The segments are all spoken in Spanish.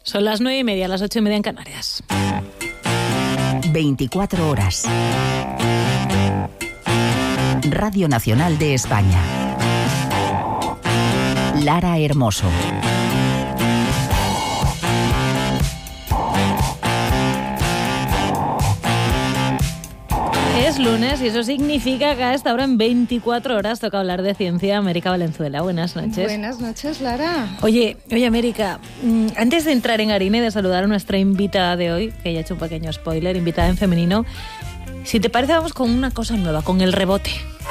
Son las 9:30, las 8:30 en Canarias. 24 horas. Radio Nacional de España. Lara Hermoso. Es lunes y eso significa que a esta hora en 24 horas toca hablar de ciencia. América Valenzuela, buenas noches. Buenas noches, Lara. Oye, América, antes de entrar en harina y de saludar a nuestra invitada de hoy, que ya he hecho un pequeño spoiler, invitada en femenino, si te parece vamos con una cosa nueva, con el rebote.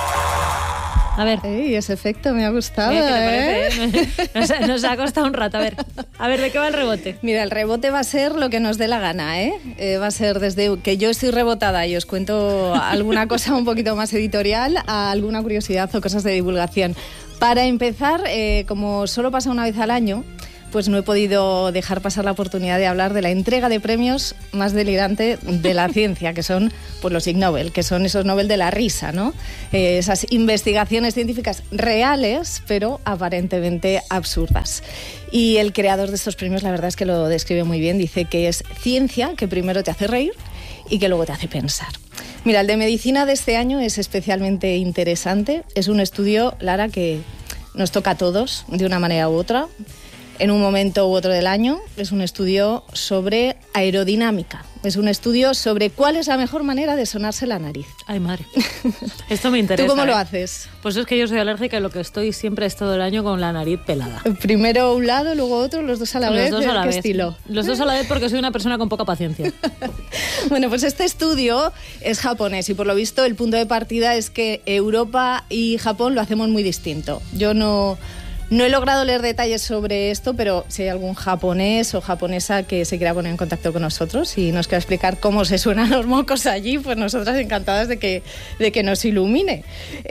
A ver. Ese efecto me ha gustado, ¿Qué te parece? Nos ha costado un rato. A ver, ¿de qué va el rebote? Mira, el rebote va a ser lo que nos dé la gana, va a ser desde que yo estoy rebotada y os cuento alguna cosa un poquito más editorial a alguna curiosidad o cosas de divulgación. Para empezar, como solo pasa una vez al año, pues no he podido dejar pasar la oportunidad de hablar de la entrega de premios más delirante de la ciencia, que son pues, los Ig Nobel, que son esos Nobel de la risa, ¿no? Esas investigaciones científicas reales, pero aparentemente absurdas. Y el creador de estos premios, la verdad es que lo describe muy bien, dice que es ciencia que primero te hace reír y que luego te hace pensar. Mira, el de medicina de este año es especialmente interesante. Es un estudio, Lara, que nos toca a todos de una manera u otra, en un momento u otro del año. Es un estudio sobre aerodinámica. Es un estudio sobre cuál es la mejor manera de sonarse la nariz. Ay, madre. Esto me interesa. ¿Tú cómo lo haces? Pues es que yo soy alérgica y lo que estoy siempre es todo el año con la nariz pelada. Primero un lado, luego otro, los dos a la vez. Los dos a la vez. ¿Qué estilo? Los dos a la vez porque soy una persona con poca paciencia. Bueno, pues este estudio es japonés y por lo visto el punto de partida es que Europa y Japón lo hacemos muy distinto. Yo no he logrado leer detalles sobre esto, pero si hay algún japonés o japonesa que se quiera poner en contacto con nosotros y nos quiera explicar cómo se suenan los mocos allí, pues nosotras encantadas de que nos ilumine.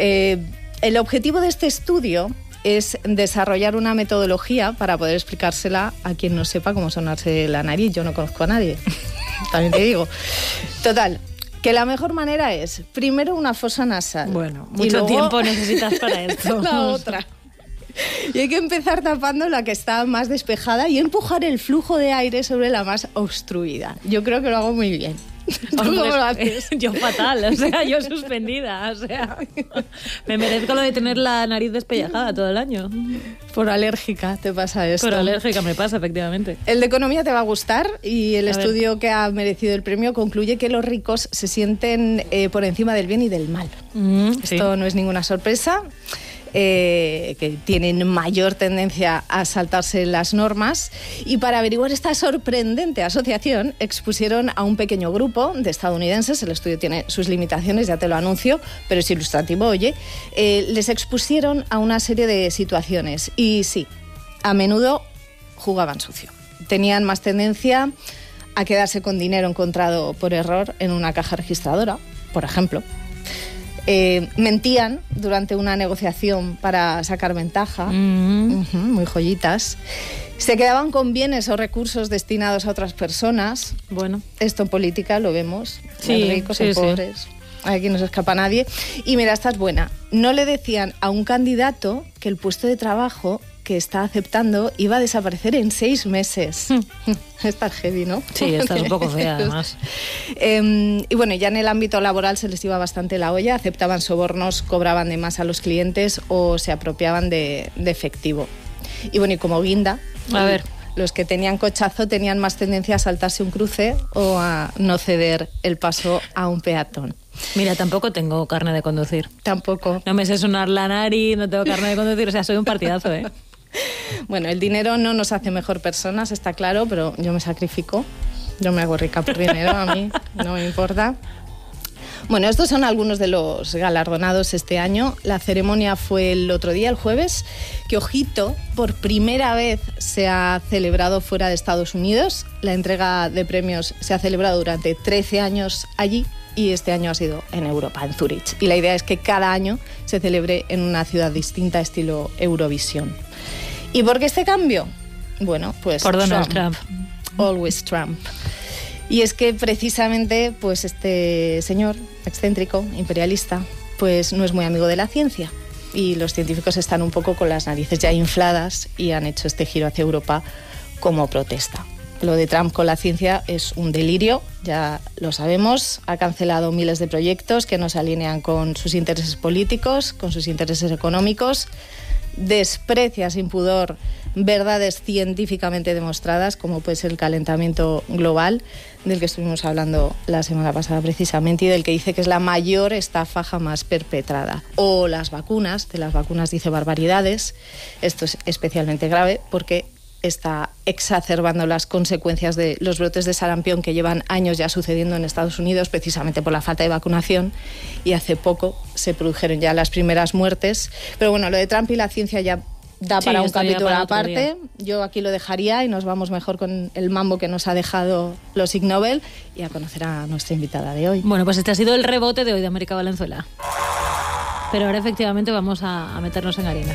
El objetivo de este estudio es desarrollar una metodología para poder explicársela a quien no sepa cómo sonarse la nariz. Yo no conozco a nadie, también te digo. Total, que la mejor manera es, primero una fosa nasal. Bueno, mucho tiempo necesitas para esto. La otra. Y hay que empezar tapando la que está más despejada y empujar el flujo de aire sobre la más obstruida. Yo creo que lo hago muy bien. ¿Tú cómo lo haces? Yo fatal, yo suspendida, me merezco lo de tener la nariz despellejada todo el año. Por alérgica te pasa esto. Por alérgica me pasa, efectivamente. El de economía te va a gustar y el estudio que ha merecido el premio concluye que los ricos se sienten por encima del bien y del mal. Esto no es ninguna sorpresa. Que tienen mayor tendencia a saltarse las normas, y para averiguar esta sorprendente asociación expusieron a un pequeño grupo de estadounidenses. El estudio tiene sus limitaciones, ya te lo anuncio, pero es ilustrativo, oye. Les expusieron a una serie de situaciones y sí, a menudo jugaban sucio. Tenían más tendencia a quedarse con dinero encontrado por error en una caja registradora, por ejemplo. Mentían durante una negociación para sacar ventaja, muy joyitas. Se quedaban con bienes o recursos destinados a otras personas. Bueno, esto en política lo vemos, sí, ricos y pobres. Aquí no se escapa nadie. Y mira, esta es buena. No le decían a un candidato que el puesto de trabajo que está aceptando iba a desaparecer en 6 meses. Está heavy, ¿no? Sí, está un poco fea, además. Y bueno, ya en el ámbito laboral se les iba bastante la olla, aceptaban sobornos, cobraban de más a los clientes o se apropiaban de efectivo. Y bueno, y como guinda, los que tenían cochazo tenían más tendencia a saltarse un cruce o a no ceder el paso a un peatón. Mira, tampoco tengo carne de conducir. Tampoco. No me sé sonar la nariz, no tengo carne de conducir, o sea, soy un partidazo, ¿eh? Bueno, el dinero no nos hace mejor personas, está claro, pero yo me sacrifico. Yo me hago rica por dinero, a mí no me importa. Bueno, estos son algunos de los galardonados este año. La ceremonia fue el otro día, el jueves, que, ojito, por primera vez se ha celebrado fuera de Estados Unidos. La entrega de premios se ha celebrado durante 13 años allí y este año ha sido en Europa, en Zúrich. Y la idea es que cada año se celebre en una ciudad distinta, estilo Eurovisión. ¿Y por qué este cambio? Bueno, pues por Donald Trump. Always Trump. Y es que precisamente pues este señor excéntrico, imperialista, pues no es muy amigo de la ciencia. Y los científicos están un poco con las narices ya infladas y han hecho este giro hacia Europa como protesta. lo de Trump con la ciencia es un delirio, ya lo sabemos. Ha cancelado miles de proyectos que no se alinean con sus intereses políticos, con sus intereses económicos. Desprecia sin pudor verdades científicamente demostradas, como puede ser el calentamiento global, del que estuvimos hablando la semana pasada precisamente, y del que dice que es la mayor estafa jamás perpetrada. O las vacunas, de las vacunas dice barbaridades. Esto es especialmente grave porque está exacerbando las consecuencias de los brotes de sarampión que llevan años ya sucediendo en Estados Unidos, precisamente por la falta de vacunación, y hace poco se produjeron ya las primeras muertes. Pero bueno, lo de Trump y la ciencia ya da para un capítulo aparte. Yo aquí lo dejaría y nos vamos mejor con el mambo que nos ha dejado los Ig Nobel y a conocer a nuestra invitada de hoy. Bueno, pues este ha sido el rebote de hoy de América Valenzuela. Pero ahora efectivamente vamos a meternos en harina.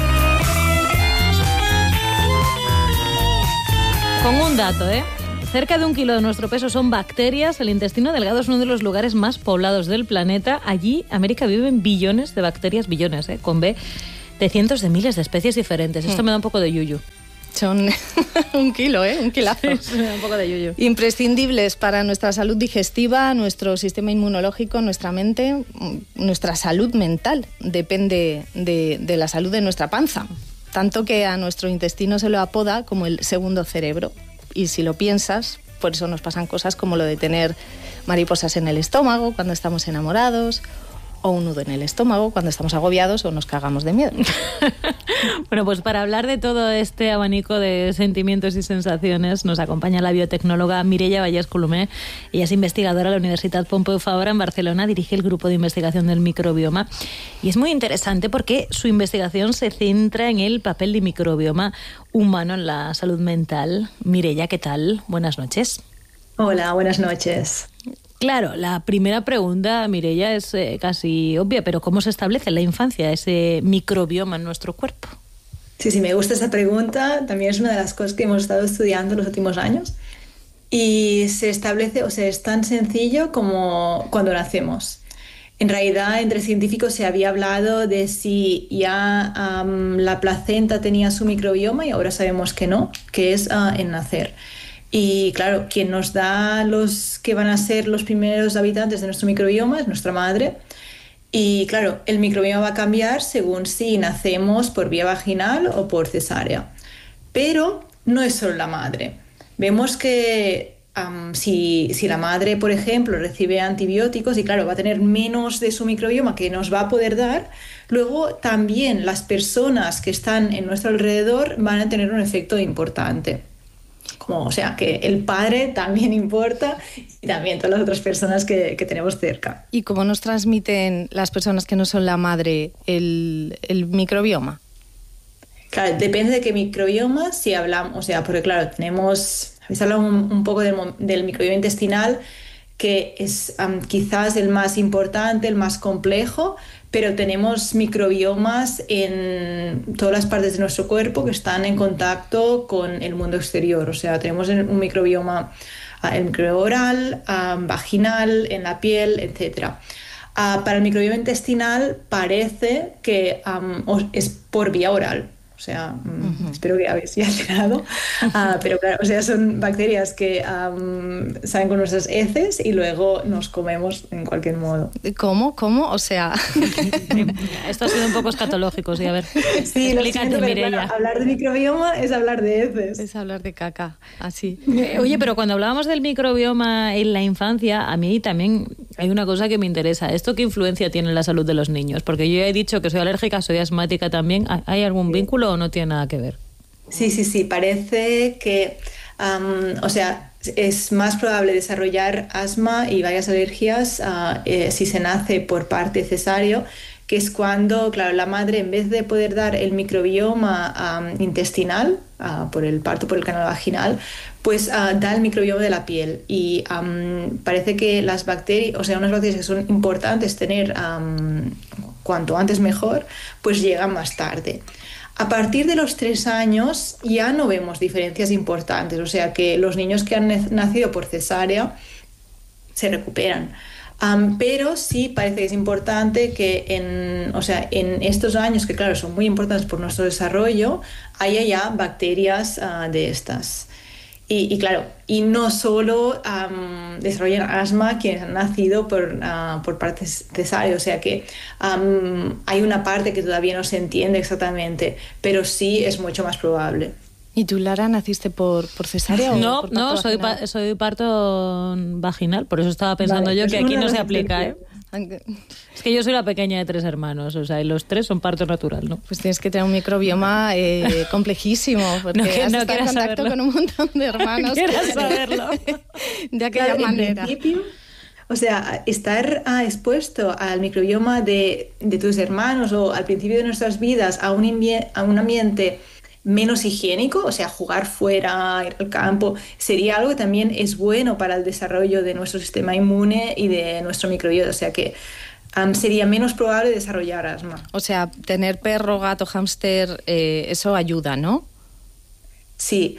Con un dato, cerca de 1 kilo de nuestro peso son bacterias. El intestino delgado es uno de los lugares más poblados del planeta. Allí, América, viven billones de bacterias, billones, con B, de cientos de miles de especies diferentes. Esto me da un poco de yuyu. Son 1 kilo, un kilazo. Sí, me da un poco de yuyu. Imprescindibles para nuestra salud digestiva, nuestro sistema inmunológico, nuestra mente, nuestra salud mental. Depende de la salud de nuestra panza. Tanto que a nuestro intestino se lo apoda como el segundo cerebro. Y si lo piensas, por eso nos pasan cosas como lo de tener mariposas en el estómago cuando estamos enamorados, o un nudo en el estómago cuando estamos agobiados o nos cagamos de miedo. Bueno, pues para hablar de todo este abanico de sentimientos y sensaciones nos acompaña la biotecnóloga Mireia Vallès Colomé. Ella es investigadora de la Universitat Pompeu Fabra en Barcelona, dirige el grupo de investigación del microbioma y es muy interesante porque su investigación se centra en el papel del microbioma humano en la salud mental. Mireia, ¿qué tal? Buenas noches. Hola, buenas noches. Claro, la primera pregunta, Mireia, es casi obvia, pero ¿cómo se establece en la infancia ese microbioma en nuestro cuerpo? Sí, me gusta esa pregunta. También es una de las cosas que hemos estado estudiando los últimos años. Y se establece, es tan sencillo como cuando nacemos. En realidad, entre científicos se había hablado de si ya la placenta tenía su microbioma y ahora sabemos que no, que es en nacer. Y claro, quien nos da los que van a ser los primeros habitantes de nuestro microbioma es nuestra madre. Y claro, el microbioma va a cambiar según si nacemos por vía vaginal o por cesárea. Pero no es solo la madre. Vemos que si la madre, por ejemplo, recibe antibióticos y claro, va a tener menos de su microbioma que nos va a poder dar, luego también las personas que están en nuestro alrededor van a tener un efecto importante. O sea, que el padre también importa y también todas las otras personas que tenemos cerca. ¿Y cómo nos transmiten las personas que no son la madre el microbioma? Claro, depende de qué microbioma, si hablamos, porque claro, habéis hablado un poco del microbioma intestinal, que es quizás el más importante, el más complejo, pero tenemos microbiomas en todas las partes de nuestro cuerpo que están en contacto con el mundo exterior. O sea, tenemos un microbioma, el microbioma oral, vaginal, en la piel, etc. Para el microbioma intestinal parece que es por vía oral. O sea, espero que habéis ya llegado. Pero claro, son bacterias que salen con nuestras heces y luego nos comemos en cualquier modo. ¿Cómo? O sea... Esto ha sido un poco escatológico, sí, a ver. Sí, explícate, Mireia. Claro, hablar de microbioma es hablar de heces. Es hablar de caca, así. Oye, pero cuando hablábamos del microbioma en la infancia, a mí también hay una cosa que me interesa. ¿Esto qué influencia tiene en la salud de los niños? Porque yo ya he dicho que soy alérgica, soy asmática también. ¿Hay algún vínculo o no tiene nada que ver? Sí, parece que es más probable desarrollar asma y varias alergias si se nace por parte cesáreo, que es cuando, claro, la madre, en vez de poder dar el microbioma intestinal por el parto por el canal vaginal, pues da el microbioma de la piel. Y parece que las bacterias, unas bacterias que son importantes tener cuanto antes mejor, pues llegan más tarde. A partir de los 3 años ya no vemos diferencias importantes, o sea que los niños que han nacido por cesárea se recuperan. Pero sí parece que es importante que en estos años, que claro son muy importantes por nuestro desarrollo, haya ya bacterias de estas. Y claro, y no solo desarrollan asma quienes han nacido por parto cesárea, o sea que hay una parte que todavía no se entiende exactamente, pero sí es mucho más probable. ¿Y tú, Lara, naciste por cesárea o No, por parto vaginal? soy parto vaginal, por eso estaba pensando Vale, yo pues que aquí una no se resistencia. aplica, ¿eh? Es que yo soy la pequeña de 3 hermanos, o sea, y los 3 son parto natural, ¿no? Pues tienes que tener un microbioma complejísimo, porque has no estado en quieras contacto saberlo. con un montón de hermanos. Quieras saberlo. De aquella Claro, manera. En principio, o sea, estar expuesto al microbioma de tus hermanos o al principio de nuestras vidas a un ambiente menos higiénico, o sea, jugar fuera, ir al campo, sería algo que también es bueno para el desarrollo de nuestro sistema inmune y de nuestro microbiota, o sea que sería menos probable desarrollar asma. O sea, tener perro, gato, hámster, eso ayuda, ¿no? Sí,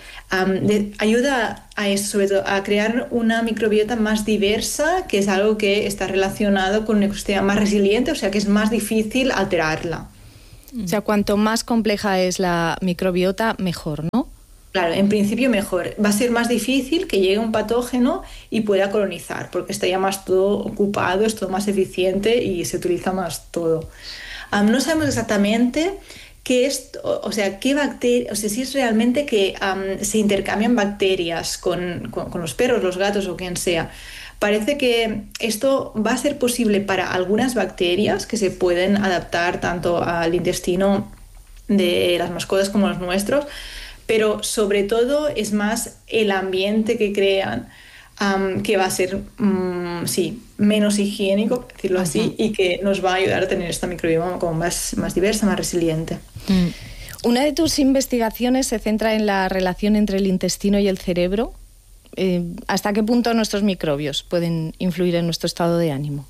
ayuda a eso, sobre todo a crear una microbiota más diversa, que es algo que está relacionado con un ecosistema más resiliente, o sea que es más difícil alterarla. O sea, cuanto más compleja es la microbiota, mejor, ¿no? Claro, en principio mejor. Va a ser más difícil que llegue un patógeno y pueda colonizar, porque está ya más todo ocupado, es todo más eficiente y se utiliza más todo. No sabemos exactamente qué es, o sea, qué bacterias, o sea, si es realmente que se intercambian bacterias con los perros, los gatos o quien sea. Parece que esto va a ser posible para algunas bacterias que se pueden adaptar tanto al intestino de las mascotas como los nuestros, pero sobre todo es más el ambiente que crean que va a ser, sí, menos higiénico, decirlo así, y que nos va a ayudar a tener esta microbioma como más diversa, más resiliente. Una de tus investigaciones se centra en la relación entre el intestino y el cerebro. ¿Hasta qué punto nuestros microbios pueden influir en nuestro estado de ánimo?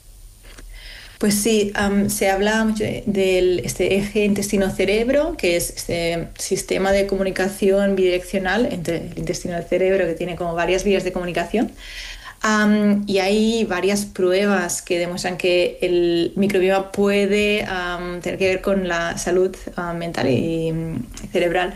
Pues sí, se habla mucho del eje intestino-cerebro, que es este sistema de comunicación bidireccional entre el intestino y el cerebro, que tiene como varias vías de comunicación. Y hay varias pruebas que demuestran que el microbioma puede tener que ver con la salud mental y cerebral.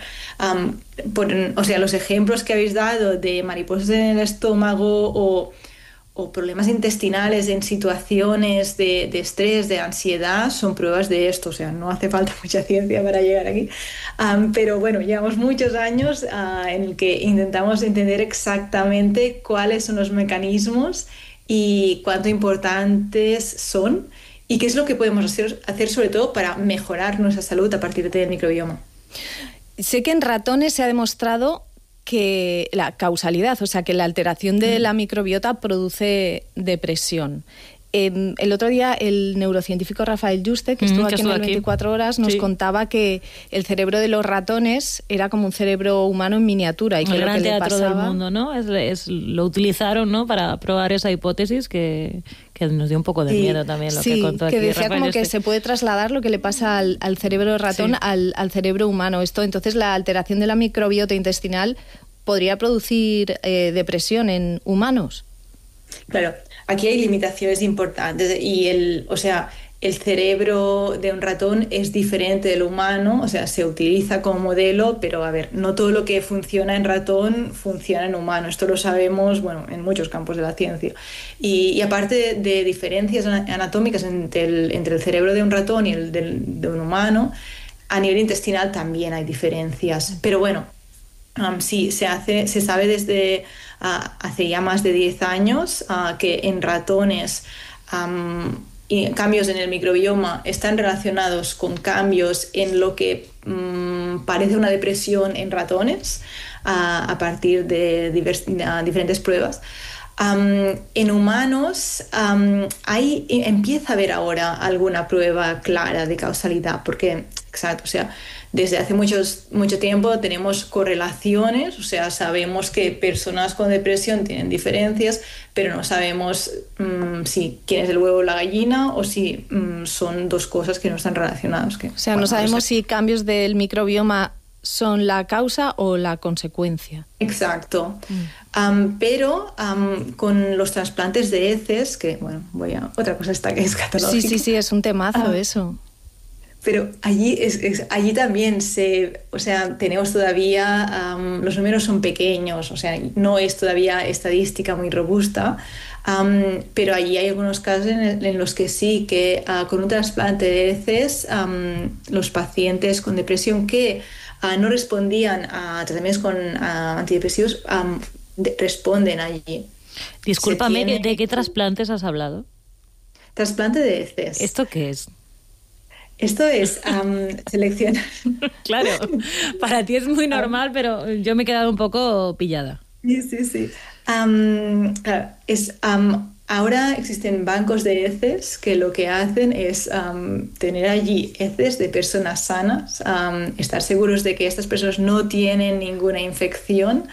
O sea, los ejemplos que habéis dado de mariposas en el estómago o problemas intestinales en situaciones de estrés, de ansiedad, son pruebas de esto. O sea, no hace falta mucha ciencia para llegar aquí. Pero bueno, llevamos muchos años en el que intentamos entender exactamente cuáles son los mecanismos y cuánto importantes son y qué es lo que podemos hacer sobre todo para mejorar nuestra salud a partir del microbioma. Sé que en ratones se ha demostrado que la causalidad, o sea, que la alteración de la microbiota produce depresión. El otro día el neurocientífico Rafael Yuste, que estuvo aquí en el 24 horas, nos contaba que el cerebro de los ratones era como un cerebro humano en miniatura. Y que el lo gran que teatro le pasaba... del mundo, ¿no? Lo utilizaron, ¿no?, para probar esa hipótesis que nos dio un poco de miedo también lo que contó aquí. Sí, que decía Rafael como Yuste. que se puede trasladar lo que le pasa al cerebro de ratón al cerebro humano. Entonces la alteración de la microbiota intestinal podría producir depresión en humanos. Claro, aquí hay limitaciones importantes y el cerebro de un ratón es diferente del humano, o sea, se utiliza como modelo, pero a ver, no todo lo que funciona en ratón funciona en humano. Esto lo sabemos, bueno, en muchos campos de la ciencia. Y aparte de diferencias anatómicas entre el cerebro de un ratón y el de un humano, a nivel intestinal también hay diferencias. Pero bueno, sí, se sabe desde hace ya más de 10 años que en ratones y cambios en el microbioma están relacionados con cambios en lo que parece una depresión en ratones a partir de diferentes pruebas. En humanos empieza a haber ahora alguna prueba clara de causalidad, porque, exacto, o sea, desde hace mucho tiempo tenemos correlaciones, o sea, sabemos que personas con depresión tienen diferencias, pero no sabemos si quién es el huevo o la gallina o si son dos cosas que no están relacionadas. O sea, no sabemos si cambios del microbioma son la causa o la consecuencia. Exacto. Pero con los trasplantes de heces, que bueno, otra cosa está que es catológica. Sí, es un temazo eso. Pero allí también tenemos todavía, los números son pequeños, o sea, no es todavía estadística muy robusta, pero allí hay algunos casos en los que sí, que con un trasplante de heces, los pacientes con depresión que no respondían a tratamientos con antidepresivos, responden allí. Discúlpame, ¿de qué trasplantes has hablado? Trasplante de heces. ¿Esto qué es? Esto es seleccionar. Claro, para ti es muy normal, pero yo me he quedado un poco pillada. Sí. Claro, ahora existen bancos de heces que lo que hacen es tener allí heces de personas sanas, estar seguros de que estas personas no tienen ninguna infección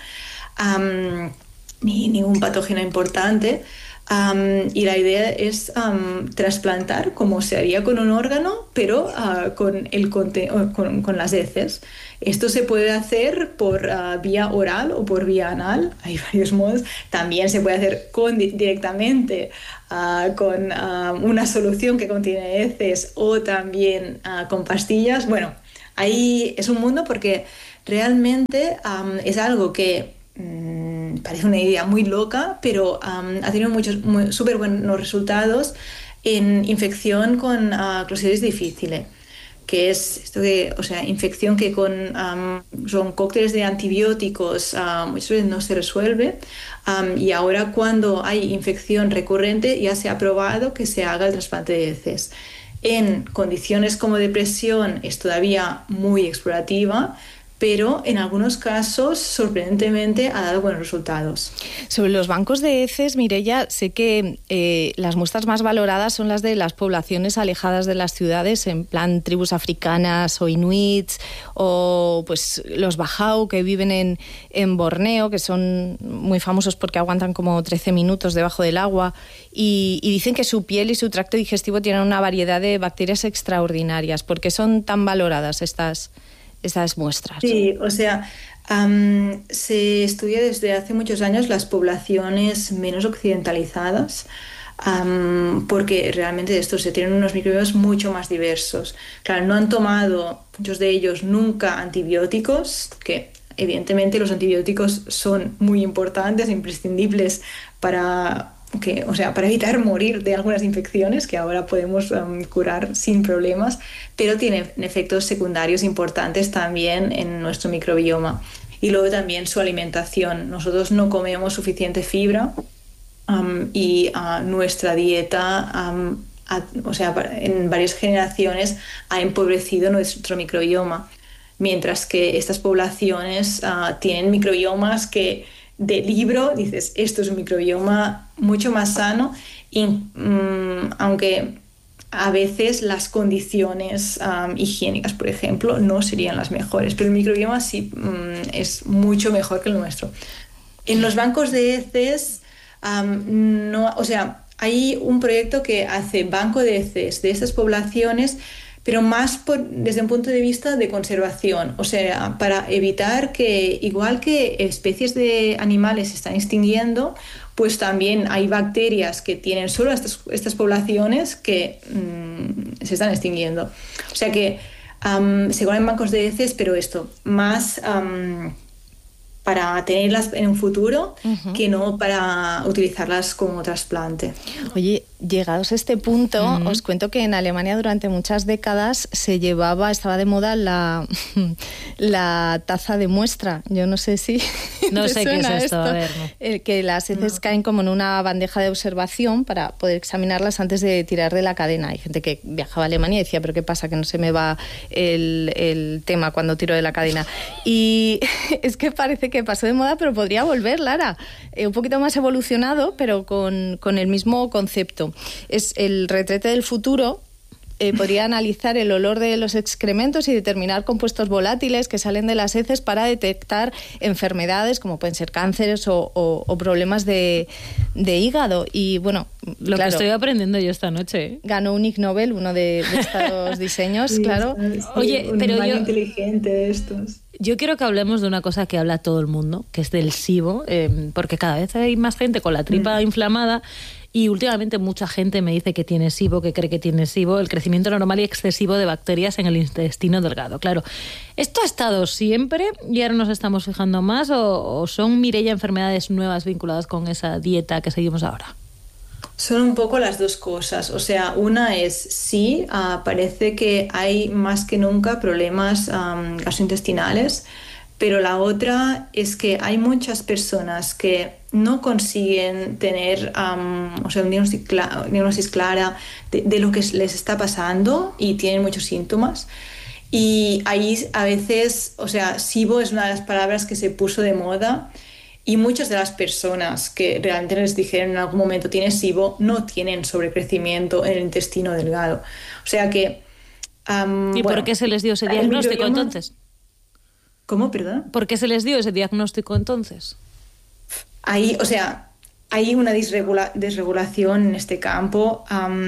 ni ningún patógeno importante. Y la idea es trasplantar como se haría con un órgano, pero con las heces. Esto se puede hacer por vía oral o por vía anal, hay varios modos. También se puede hacer directamente con una solución que contiene heces o también con pastillas. Bueno, ahí es un mundo porque realmente es algo que parece una idea muy loca, pero ha tenido súper buenos resultados en infección con Clostridium difficile, que es esto infección que son cócteles de antibióticos, muchas veces no se resuelve, y ahora cuando hay infección recurrente ya se ha probado que se haga el trasplante de heces. En condiciones como depresión es todavía muy explorativa, pero en algunos casos, sorprendentemente, ha dado buenos resultados. Sobre los bancos de heces, Mireia, sé que las muestras más valoradas son las de las poblaciones alejadas de las ciudades, en plan tribus africanas o inuits, o pues los bajau que viven en Borneo, que son muy famosos porque aguantan como 13 minutos debajo del agua, y dicen que su piel y su tracto digestivo tienen una variedad de bacterias extraordinarias. ¿Por qué son tan valoradas estas muestras? Sí, se estudia desde hace muchos años las poblaciones menos occidentalizadas, porque realmente de estos se tienen unos microbiomas mucho más diversos. Claro, no han tomado muchos de ellos nunca antibióticos, que evidentemente los antibióticos son muy importantes, imprescindibles para evitar morir de algunas infecciones que ahora podemos curar sin problemas, pero tienen efectos secundarios importantes también en nuestro microbioma. Y luego también su alimentación. Nosotros no comemos suficiente fibra y nuestra dieta, en varias generaciones ha empobrecido nuestro microbioma, mientras que estas poblaciones tienen microbiomas que de libro dices, esto es un microbioma mucho más sano, y aunque a veces las condiciones higiénicas, por ejemplo, no serían las mejores, pero el microbioma sí es mucho mejor que el nuestro. En los bancos de heces, hay un proyecto que hace banco de heces de estas poblaciones, pero más desde un punto de vista de conservación, o sea, para evitar que, igual que especies de animales se están extinguiendo, pues también hay bacterias que tienen solo estas poblaciones que se están extinguiendo. O sea que se ponen bancos de heces, pero esto, más para tenerlas en un futuro, que no para utilizarlas como trasplante. Oye, llegados a este punto, os cuento que en Alemania durante muchas décadas estaba de moda la taza de muestra. Yo no sé si no sé qué es esto. A ver, no. Que las heces caen como en una bandeja de observación para poder examinarlas antes de tirar de la cadena. Hay gente que viajaba a Alemania y decía, pero ¿qué pasa? Que no se me va el tema cuando tiro de la cadena. Y es que parece que pasó de moda, pero podría volver, Lara. Un poquito más evolucionado, pero con el mismo concepto. Es el retrete del futuro. Podría analizar el olor de los excrementos y determinar compuestos volátiles que salen de las heces para detectar enfermedades como pueden ser cánceres o problemas de hígado. Y bueno, lo que estoy aprendiendo yo esta noche, ¿eh? Ganó un Ig Nobel uno de estos diseños, sí, claro. Sí, oye, pero yo inteligente de estos. Yo quiero que hablemos de una cosa que habla todo el mundo, que es del SIBO, porque cada vez hay más gente con la tripa inflamada y últimamente mucha gente me dice que tiene SIBO, que cree que tiene SIBO, el crecimiento normal y excesivo de bacterias en el intestino delgado. Claro, ¿esto ha estado siempre y ahora nos estamos fijando más o son, Mireia, enfermedades nuevas vinculadas con esa dieta que seguimos ahora? Son un poco las dos cosas. O sea, una es sí, parece que hay más que nunca problemas gastrointestinales, pero la otra es que hay muchas personas que no consiguen tener o sea, un diagnóstico clara de lo que les está pasando y tienen muchos síntomas. Y ahí a veces, o sea, SIBO es una de las palabras que se puso de moda. Y muchas de las personas que realmente les dijeron en algún momento tienes SIBO no tienen sobrecrecimiento en el intestino delgado. O sea que... ¿Y por qué se les dio ese diagnóstico entonces? ¿Cómo, perdón? ¿Por qué se les dio ese diagnóstico entonces? Ahí, o sea, hay una desregulación en este campo.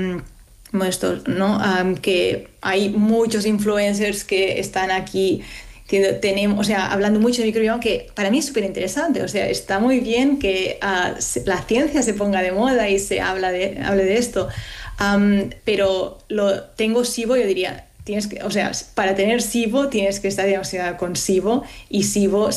Que hay muchos influencers que están aquí... Tenemos, o sea, hablando mucho de microbioma, que para mí es súper interesante. O sea, está muy bien que la ciencia se ponga de moda y se hable de esto. Pero tengo SIBO, yo diría, para tener SIBO tienes que estar diagnosticada con SIBO, y SIBO